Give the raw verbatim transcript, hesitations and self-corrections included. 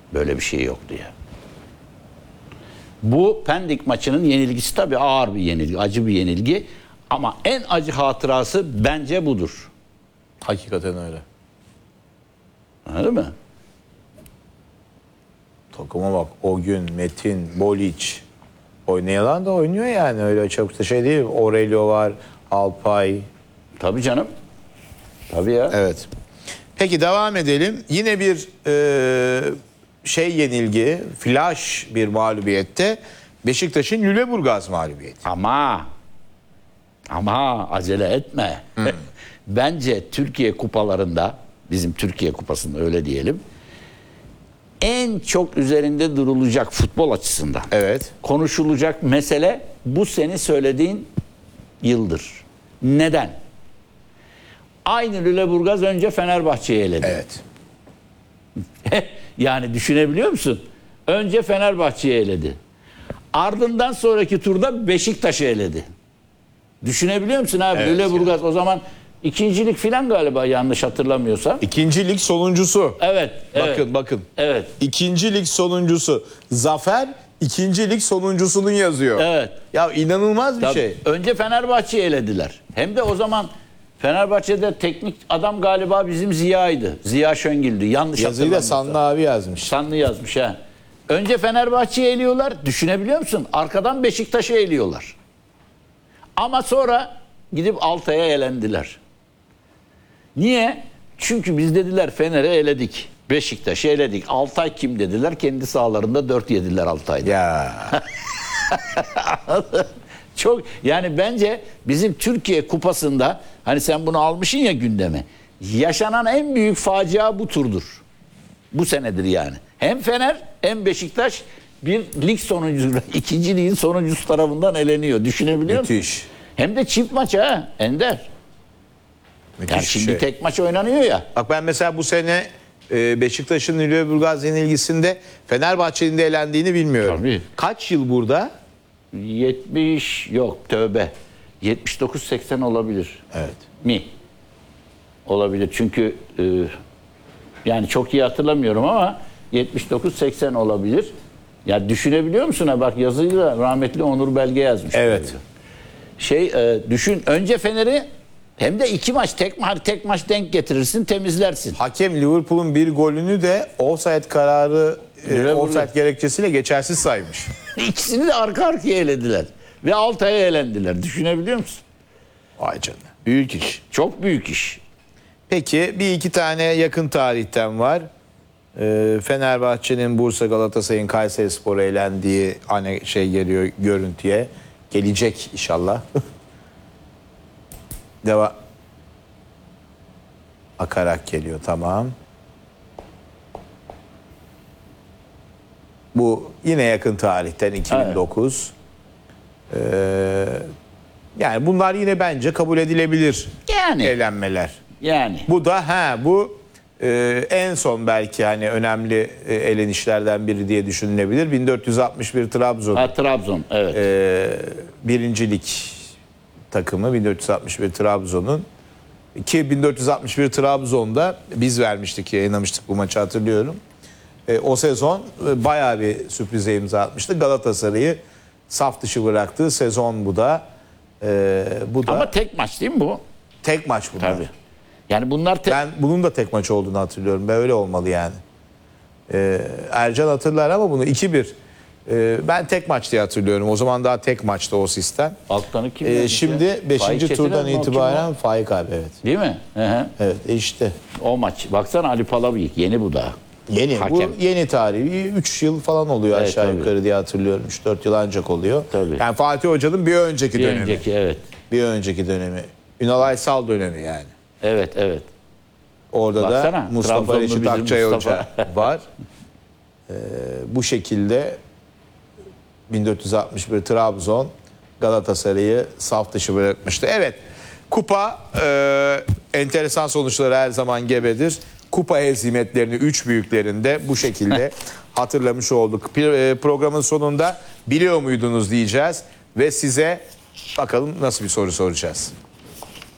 Böyle bir şey yoktu ya. Bu Pendik maçının yenilgisi tabii ağır bir yenilgi, acı bir yenilgi. Ama en acı hatırası bence budur. Hakikaten öyle. Anladın mı? Takıma bak, o gün Metin, Boliç oynayan da oynuyor yani, öyle çok da şey değil. Aurelio var, Alpay. Tabii canım. Tabii ya. Evet. Peki devam edelim. Yine bir e, şey yenilgi, flash bir mağlubiyette Beşiktaş'ın Lüleburgaz mağlubiyeti. Ama ama acele etme. Hmm. Bence Türkiye kupalarında, bizim Türkiye kupasında öyle diyelim, en çok üzerinde durulacak futbol açısından. Evet. Konuşulacak mesele bu senin söylediğin yıldır. Neden? Aynı Lüleburgaz önce Fenerbahçe'yi eledi. Evet. Yani düşünebiliyor musun? Önce Fenerbahçe'yi eledi. Ardından sonraki turda Beşiktaş'ı eledi. Düşünebiliyor musun abi? Evet, Lüleburgaz o zaman ikincilik filan galiba, yanlış hatırlamıyorsam. İkinci lig sonuncusu. Evet. Bakın evet. bakın. Evet. İkinci lig sonuncusu. Zafer ikinci lig sonuncusunun yazıyor. Evet. Ya inanılmaz bir Tabii. şey. Önce Fenerbahçe'yi elediler. Hem de o zaman Fenerbahçe'de teknik adam galiba bizim Ziya'ydı. Ziya Şöngil'di. Yanlış Yazıyı da hatırlamıyorsam. Sanlı abi yazmış. Sanlı yazmış ha. Önce Fenerbahçe'yi eliyorlar. Düşünebiliyor musun? Arkadan Beşiktaş'ı eliyorlar. Ama sonra gidip Altay'a elendiler. Niye? Çünkü biz dediler Fener'i eledik. Beşiktaş'ı eledik. Altay kim dediler? Kendi sahalarında dört yediler Altay'da. Ya. Çok, yani bence bizim Türkiye kupasında, hani sen bunu almışsın ya gündeme, yaşanan en büyük facia bu turdur. Bu senedir yani. Hem Fener hem Beşiktaş bir lig sonuncusu, ikinci ligin sonuncusu tarafından eleniyor. Düşünebiliyor musun? Müthiş. Hem de çift maç ha Ender. Müthiş Yani bir şimdi şey. tek maç oynanıyor ya. Bak ben mesela bu sene e, Beşiktaş'ın Lüleburgaz yenilgisinde Fenerbahçe'nin de elendiğini bilmiyorum. Tabii. Kaç yıl burada? yetmiş yok tövbe. yetmiş dokuz seksen olabilir. Evet. Mi? Olabilir. Çünkü e, yani çok iyi hatırlamıyorum ama yetmiş dokuz seksen olabilir. Ya düşünebiliyor musun? Ha bak, yazıyı da rahmetli Onur Belge yazmış. Evet. Şey e, düşün, önce Fener'i hem de iki maç tek maç tek maç denk getirirsin, temizlersin. Hakem Liverpool'un bir golünü de offside kararı, e, Liverpool'u. offside gerekçesiyle geçersiz saymış. İkisini de arka arkaya elediler. Ve Altay'a elendiler. Düşünebiliyor musun? Vay canına. Büyük iş. Çok büyük iş. Peki bir iki tane yakın tarihten var. Ee, Fenerbahçe'nin Bursa, Galatasaray'ın Kayserispor'a elendiği hani şey geliyor görüntüye. Gelecek inşallah. Deva akarak geliyor, tamam. Bu yine yakın tarihten iki bin dokuz. Ee, yani bunlar yine bence kabul edilebilir Yani. elenmeler. Yani. Bu da ha bu e, en son belki hani önemli e, elenişlerden biri diye düşünülebilir. bin dört yüz altmış bir Trabzon Ha, Trabzon, evet. e, birincilik takımı, bin dört yüz altmış bir Trabzon'un, ki bin dört yüz altmış bir Trabzon'da biz vermiştik, yayınlamıştık bu maçı, hatırlıyorum. E, o sezon e, bayağı bir sürprize imza atmıştı. Galatasaray'ı saf dışı bıraktığı sezon bu da. E, bu da Ama tek maç değil mi bu? tek maç bunlar. Tabii. Yani bunlar tek... Ben bunun da tek maç olduğunu hatırlıyorum. Ben öyle olmalı yani. Ee, Ercan hatırlar ama bunu iki bir. Ee, ben tek maç diye hatırlıyorum. O zaman daha tek maçtı o sistem. Alttanı kim Ee, yazmış şimdi ya? beşinci Faik turdan Çetiler mi o, kim itibaren o? Faik abi, evet. Değil mi? Hı hı. Evet e işte. O maç. Baksana Ali Palabıyık. Yeni bu da. Yeni. Hakem. Bu yeni tarihi. üç yıl falan oluyor Evet, aşağı tabii. yukarı diye hatırlıyorum. üç dört yıl ancak oluyor. Tabii. Yani Fatih Hoca'nın bir önceki Bir dönemi. önceki, evet. Bir önceki dönemi. Ünal Aysal dönemi yani. Evet, evet. Orada Baksana, da Mustafa Trabzonlu Reşit bizim Akçay Mustafa. Hoca var. Ee, bu şekilde bin dört yüz altmış bir Trabzon Galatasaray'ı saf dışı bırakmıştı. Evet, kupa e, enteresan sonuçları her zaman gebedir. Kupa hezimetlerini üç büyüklerinde bu şekilde hatırlamış olduk. P- programın sonunda biliyor muydunuz diyeceğiz ve size bakalım nasıl bir soru soracağız.